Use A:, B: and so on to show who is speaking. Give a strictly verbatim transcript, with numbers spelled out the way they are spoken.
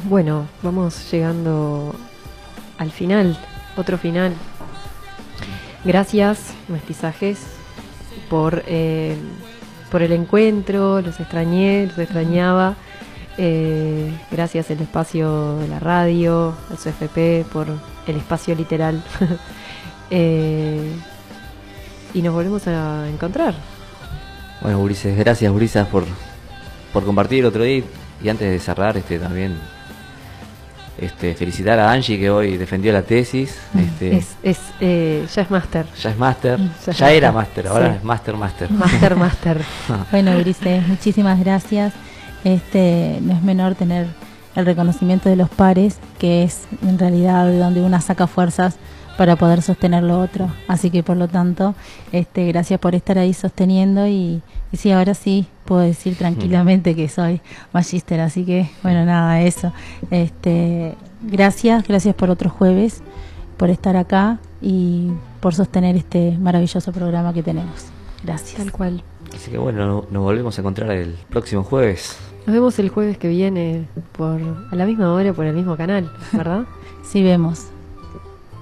A: Bueno, vamos llegando al final, otro final. Gracias, mestizajes, por, eh, por el encuentro, los extrañé, los extrañaba. Eh, gracias el espacio de la radio, al C F P, por el espacio literal. eh, y nos volvemos a encontrar.
B: Bueno, Ulises, gracias Ulises por, por compartir otro día. Y antes de cerrar, este también este felicitar a Angie, que hoy defendió la tesis. Este,
A: es, es, eh, ya es máster.
B: Ya es máster,
A: ya,
B: ya era máster, ahora
A: sí.
B: es máster, máster.
A: Máster, máster.
C: Bueno, Ulises, muchísimas gracias. Este, no es menor tener el reconocimiento de los pares, que es en realidad de donde una saca fuerzas para poder sostener lo otro. Así que por lo tanto, este, gracias por estar ahí sosteniendo y, y sí, ahora sí puedo decir tranquilamente que soy magíster, así que bueno, nada, eso. Este, gracias, gracias por otros jueves, por estar acá y por sostener este maravilloso programa que tenemos. Gracias.
A: Tal cual.
B: Así que bueno, nos volvemos a encontrar el próximo jueves.
A: Nos vemos el jueves que viene por a la misma hora por el mismo canal, ¿verdad?
C: Sí, vemos.